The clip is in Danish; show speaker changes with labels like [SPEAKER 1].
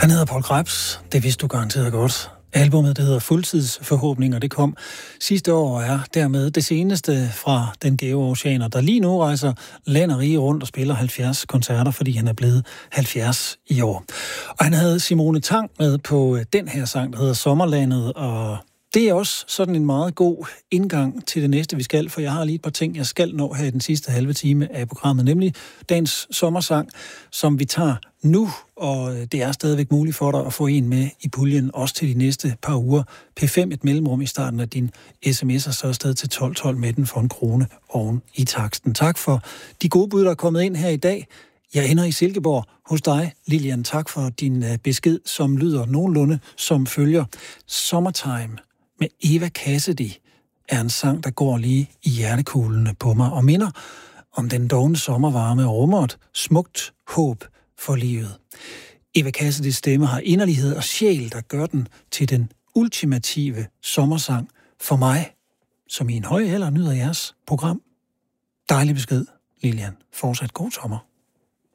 [SPEAKER 1] Han hedder Poul Krebs, det vidste du garanteret godt. Albummet, det hedder Fuldtidsforhåbning, og det kom sidste år og er dermed det seneste fra den gave oceaner, der lige nu rejser land og rige rundt og spiller 70 koncerter, fordi han er blevet 70 i år. Og han havde Simone Tang med på den her sang, der hedder Sommerlandet, og det er også sådan en meget god indgang til det næste, vi skal, for jeg har lige et par ting, jeg skal nå her i den sidste halve time af programmet, nemlig dagens sommersang, som vi tager nu, og det er stadigvæk muligt for dig at få en med i puljen, også til de næste par uger. P5 et mellemrum i starten af din sms, og så afsted til 1212 med den for en krone oven i taksten. Tak for de gode bud, der er kommet ind her i dag. Jeg ender i Silkeborg hos dig, Lilian. Tak for din besked, som lyder nogenlunde som følger. Summertime med Eva Cassidy er en sang, der går lige i hjertekuglene på mig og minder om den dovne sommervarme og rummer et smukt håb for livet. Eva Cassidys stemme har inderlighed og sjæl, der gør den til den ultimative sommersang for mig, som i en høj alder nyder jeres program. Dejlig besked, Lilian. Fortsat god sommer.